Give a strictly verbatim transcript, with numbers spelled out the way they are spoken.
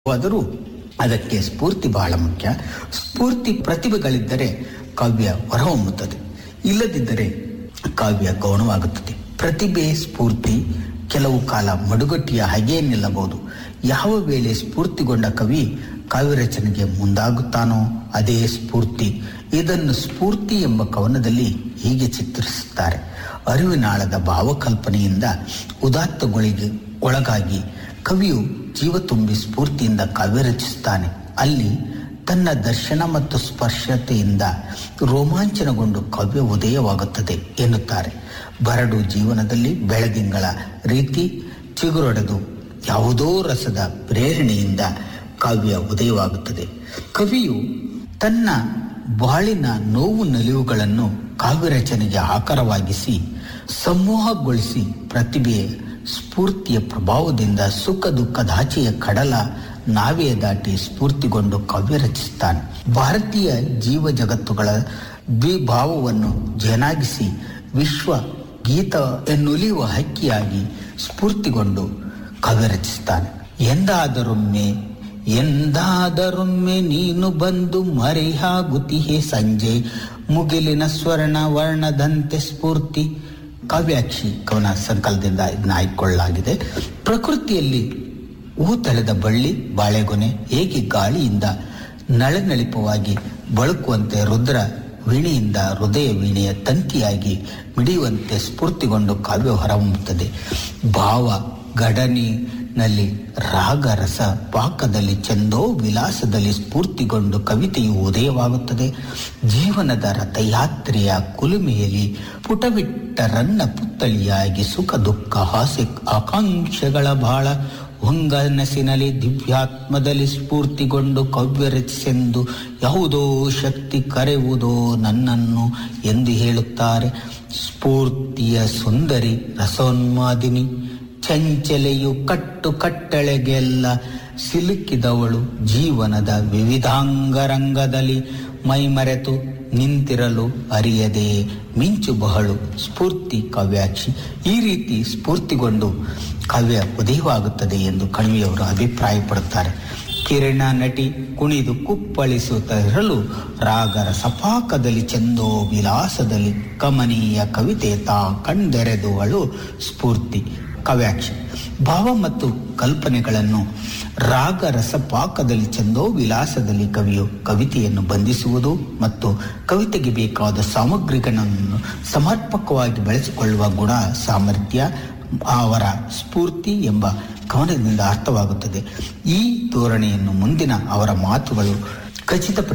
ಆದರೂ ಅದಕ್ಕೆ ಸ್ಫೂರ್ತಿ ಬಹಳ ಮುಖ್ಯ. ಸ್ಫೂರ್ತಿ ಪ್ರತಿಭೆಗಳಿದ್ದರೆ ಕಾವ್ಯ ಹೊರಹೊಮ್ಮುತ್ತದೆ, ಇಲ್ಲದಿದ್ದರೆ ಕಾವ್ಯ ಗೌಣವಾಗುತ್ತದೆ. ಪ್ರತಿಭೆ ಸ್ಫೂರ್ತಿ ಕೆಲವು ಕಾಲ ಮಡುಗಟ್ಟಿಯ ಹಾಗೇ ನಿಲ್ಲಬಹುದು. ಯಾವ ವೇಳೆ ಸ್ಫೂರ್ತಿಗೊಂಡ ಕವಿ ಕಾವ್ಯ ರಚನೆಗೆ ಮುಂದಾಗುತ್ತಾನೋ ಅದೇ ಸ್ಫೂರ್ತಿ. ಇದನ್ನು ಸ್ಫೂರ್ತಿ ಎಂಬ ಕವನದಲ್ಲಿ ಹೀಗೆ ಚಿತ್ರಿಸುತ್ತಾರೆ: ಅರಿವಿನಾಳದ ಭಾವಕಲ್ಪನೆಯಿಂದ ಉದಾತ್ತಗೊಳಿಗೆ ಒಳಗಾಗಿ ಕವಿಯು ಜೀವ ತುಂಬಿ ಸ್ಫೂರ್ತಿಯಿಂದ ಕಾವ್ಯ ರಚಿಸುತ್ತಾನೆ. ಅಲ್ಲಿ ತನ್ನ ದರ್ಶನ ಮತ್ತು ಸ್ಪರ್ಶತೆಯಿಂದ ರೋಮಾಂಚನಗೊಂಡು ಕಾವ್ಯ ಉದಯವಾಗುತ್ತದೆ ಎನ್ನುತ್ತಾರೆ. ಬರಡು ಜೀವನದಲ್ಲಿ ಬೆಳದಿಂಗಳ ರೀತಿ ಚಿಗುರೊಡೆದು ಯಾವುದೋ ರಸದ ಪ್ರೇರಣೆಯಿಂದ ಕಾವ್ಯ ಉದಯವಾಗುತ್ತದೆ. ಕವಿಯು ತನ್ನ ಬಾಳಿನ ನೋವು ನಲಿವುಗಳನ್ನು ಕಾವ್ಯ ರಚನೆಗೆ ಆಕಾರವಾಗಿಸಿ ಸಮೂಹಗೊಳಿಸಿ ಪ್ರತಿಭೆಯ ಸ್ಫೂರ್ತಿಯ ಪ್ರಭಾವದಿಂದ ಸುಖ ದುಃಖದಾಚೆಯ ಕಡಲ ನಾವೇ ದಾಟಿ ಸ್ಫೂರ್ತಿಗೊಂಡು ಕಾವ್ಯ ರಚಿಸುತ್ತಾನೆ. ಭಾರತೀಯ ಜೀವ ಜಗತ್ತುಗಳ ದ್ವಿಭಾವವನ್ನು ಜೇನಾಗಿಸಿ ವಿಶ್ವ ಗೀತ ಎನ್ನುಲಿಯುವ ಹಕ್ಕಿಯಾಗಿ ಸ್ಫೂರ್ತಿಗೊಂಡು ಕಾವ್ಯ ರಚಿಸುತ್ತಾನೆ. ಎಂದಾದರೊಮ್ಮೆ ಎಂದಾದರೊಮ್ಮೆ ನೀನು ಬಂದು ಮರೆಯಾಗುತ್ತಿಹೆ ಸಂಜೆ ಮುಗಿಲಿನ ಸ್ವರ್ಣ ವರ್ಣದಂತೆ ಸ್ಫೂರ್ತಿ. ಕಾವ್ಯಾಕ್ಷಿ ಕವನ ಸಂಕಲನದಿಂದ ಇದನ್ನ ಆಯ್ಕೊಳ್ಳಲಾಗಿದೆ. ಪ್ರಕೃತಿಯಲ್ಲಿ ಹೂ ತಳೆದ ಬಳ್ಳಿ ಬಾಳೆಗೊನೆ ಹೇಗೆ ಗಾಳಿಯಿಂದ ನಳನಳಿಪವಾಗಿ ಬಳುಕುವಂತೆ ರುದ್ರ ವೀಣೆಯಿಂದ ಹೃದಯ ವೀಣೆಯ ತಂತಿಯಾಗಿ ಮಿಡಿಯುವಂತೆ ಸ್ಫೂರ್ತಿಗೊಂಡು ಕಾವ್ಯ ಹೊರಹೊಮ್ಮುತ್ತದೆ. ಭಾವ ಗಡನಿನಲ್ಲಿ ರಾಗರಸ ಪಾಕದಲ್ಲಿ ಚಂದೋ ವಿಲಾಸದಲ್ಲಿ ಸ್ಫೂರ್ತಿಗೊಂಡು ಕವಿತೆಯು ಉದಯವಾಗುತ್ತದೆ. ಜೀವನದ ರಥಯಾತ್ರೆಯ ಕುಲುಮೆಯಲ್ಲಿ ಪುಟವಿಟ್ಟ ರನ್ನ ಪುತ್ತಳಿಯಾಗಿ ಸುಖ ದುಃಖ ಹಾಸ್ಯ ಆಕಾಂಕ್ಷೆಗಳ ಬಾಳ ಹೊಂಗನಸಿನಲ್ಲಿ ದಿವ್ಯಾತ್ಮದಲ್ಲಿ ಸ್ಫೂರ್ತಿಗೊಂಡು ಕಾವ್ಯ ರಚಿಸೆಂದು ಯಾವುದೋ ಶಕ್ತಿ ಕರೆಯುವುದೋ ನನ್ನನ್ನು ಎಂದು ಹೇಳುತ್ತಾರೆ. ಸ್ಫೂರ್ತಿಯ ಸುಂದರಿ ರಸೋನ್ಮಾದಿನಿ ಚಂಚಲೆಯು ಕಟ್ಟು ಕಟ್ಟಳೆಗೆಲ್ಲ ಸಿಲುಕಿದವಳು ಜೀವನದ ವಿವಿಧಾಂಗರಂಗದಲ್ಲಿ ಮೈಮರೆತು ನಿಂತಿರಲು ಅರಿಯದೆ ಮಿಂಚು ಬಹಳು ಸ್ಫೂರ್ತಿ ಕಾವ್ಯಾಕ್ಷಿ. ಈ ರೀತಿ ಸ್ಫೂರ್ತಿಗೊಂಡು ಕಾವ್ಯ ಉದಯವಾಗುತ್ತದೆ ಎಂದು ಕಣಿವೆಯವರು ಅಭಿಪ್ರಾಯಪಡುತ್ತಾರೆ. ಕಿರಣ ನಟಿ ಕುಣಿದು ಕುಪ್ಪಳಿಸುತ್ತಾ ಇರಲು ರಾಗರ ಸಪಾಕದಲ್ಲಿ ಚಂದೋ ವಿಲಾಸದಲ್ಲಿ ಕಮನೀಯ ಕವಿತೆ ತಾ ಕಣ್ದೆರೆದುವಳು ಸ್ಫೂರ್ತಿ ಕಾವ್ಯಾಕ್ಷಿ. ಭಾವ ಮತ್ತು ಕಲ್ಪನೆಗಳನ್ನು ರಾಗ ರಸಪಾಕದಲ್ಲಿ ಚಂದೋ ವಿಲಾಸದಲ್ಲಿ ಕವಿಯು ಕವಿತೆಯನ್ನು ಬಂಧಿಸುವುದು ಮತ್ತು ಕವಿತೆಗೆ ಬೇಕಾದ ಸಾಮಗ್ರಿಗಳನ್ನು ಸಮರ್ಪಕವಾಗಿ ಬಳಸಿಕೊಳ್ಳುವ ಗುಣ ಸಾಮರ್ಥ್ಯ ಅವರ ಸ್ಫೂರ್ತಿ ಎಂಬ ಕವನದಿಂದ ಅರ್ಥವಾಗುತ್ತದೆ. ಈ ಧೋರಣೆಯನ್ನು ಮುಂದಿನ ಅವರ ಮಾತುಗಳು ಖಚಿತ